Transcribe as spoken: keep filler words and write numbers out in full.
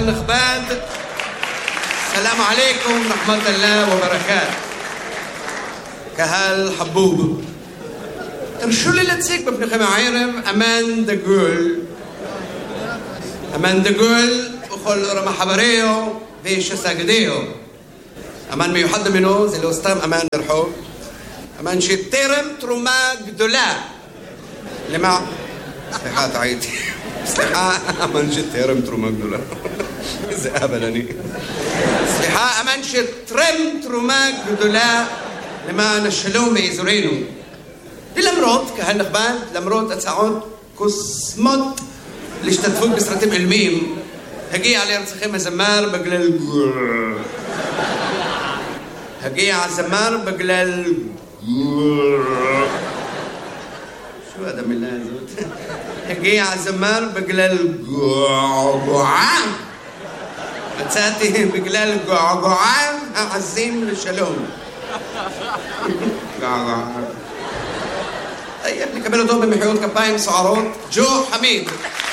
קהל נכבד, סלאם עליכום, רחמת אללה וברכת. קהל חבוב, תרשו לי להציג בפניכם הערב אמן דגול. אמן דגול וכל רמח חבריו ושסגדיו. אמן מיוחד ממנו, זה לא סתם אמן ברחוב, אמן שתרם תרומה גדולה למה... סליחה, טעיתי. סליחה, אמן שתרם תרומה גדולה. איזה אבל אני. סליחה, אמן שתרם תרומה גדולה למען השלום באזורנו. ולמרות, קהל נכבד, למרות הצעות קוסמות להשתתפות בסרטים אילמים, הגיע להרצכם הזמר בגלל... הגיע הזמר בגלל... شو هذا من هذا؟ הגיע הזמר בגלל געגועה. מצאתי בגלל געגועה העזים לשלום. געגועה. טוב, נקבל אותו במחיאות כפיים סוערות. ג'ו חמיד.